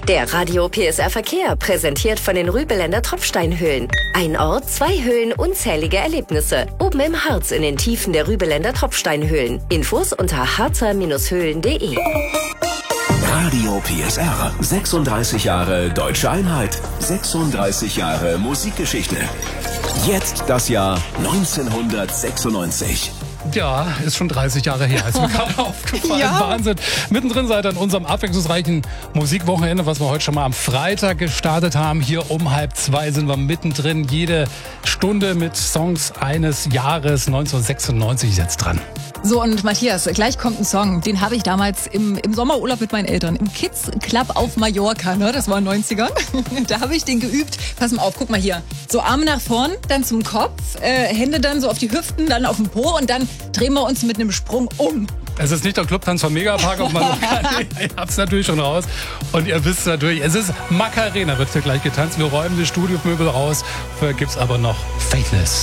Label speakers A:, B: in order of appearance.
A: Der Radio PSR Verkehr, präsentiert von den Rübeländer Tropfsteinhöhlen. Ein Ort, 2 Höhlen, unzählige Erlebnisse. Oben im Harz in den Tiefen der Rübeländer Tropfsteinhöhlen. Infos unter harzer-höhlen.de.
B: Radio PSR. 36 Jahre Deutsche Einheit. 36 Jahre Musikgeschichte. Jetzt das Jahr 1996.
C: Ja, ist schon 30 Jahre her, ist mir gerade aufgefallen. Ja. Wahnsinn. Mittendrin seid ihr an unserem abwechslungsreichen Musikwochenende, was wir heute schon mal am Freitag gestartet haben. Hier um 1:30 sind wir mittendrin. Jede Stunde mit Songs eines Jahres 1996 ist jetzt dran.
D: So, und Matthias, gleich kommt ein Song, den habe ich damals im Sommerurlaub mit meinen Eltern, im Kids Club auf Mallorca, ne? Das war in den 90ern. Da habe ich den geübt. Pass mal auf, guck mal hier. So Arme nach vorn, dann zum Kopf, Hände dann so auf die Hüften, dann auf den Po und dann drehen wir uns mit einem Sprung um.
C: Es ist nicht der Clubtanz vom Megapark auf Mallorca. Ihr habt es natürlich schon raus. Und ihr wisst natürlich, es ist Macarena, wird hier gleich getanzt. Wir räumen die Studiomöbel raus. Vorher gibt es aber noch Faithless.